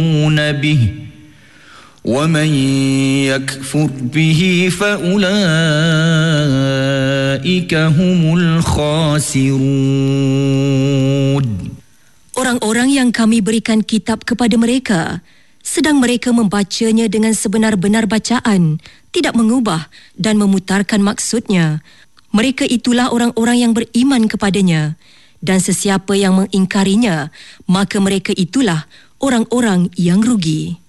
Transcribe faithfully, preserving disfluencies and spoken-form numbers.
به ومن يكفر به فأولئك هم الخاسرون. Orang-orang yang kami berikan kitab kepada mereka, sedang mereka membacanya dengan sebenar-benar bacaan, tidak mengubah dan memutarkan maksudnya, mereka itulah orang-orang yang beriman kepadanya. Dan sesiapa yang mengingkarinya, maka mereka itulah orang-orang yang rugi.